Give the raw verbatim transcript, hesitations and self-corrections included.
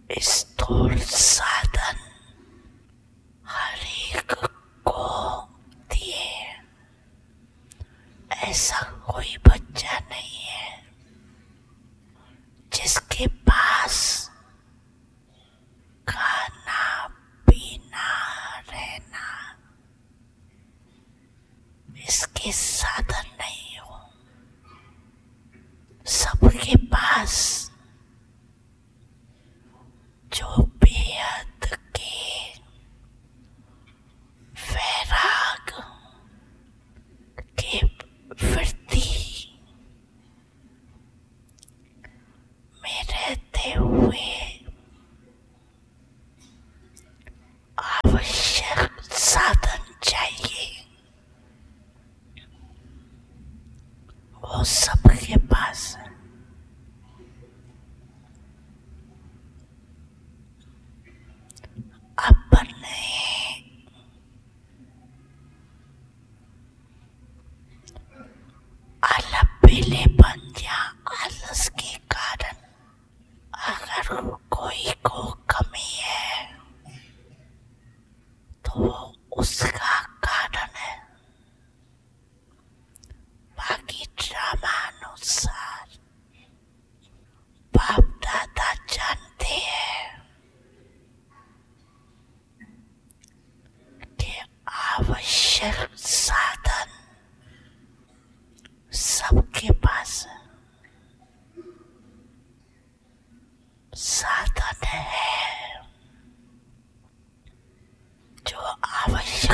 स्थूल साधन हर एक को दिए, ऐसा कोई बच्चा नहीं है जिसके पास खाना पीना रहना इसके साधन नहीं हो। सबके पास जो बेहद के वैराग के वृत्ति में रहते हुए आवश्यक साधन चाहिए, वो सबके पास है। अपने अलबेलेपन या आलस के कारण अगर कोई को कमी है तो उसका कारण है। बाकी ड्रामानुसार बाप दादा जानते हैं कि आवश्यक साधन सबके पास है। साधन है जो आवश्यक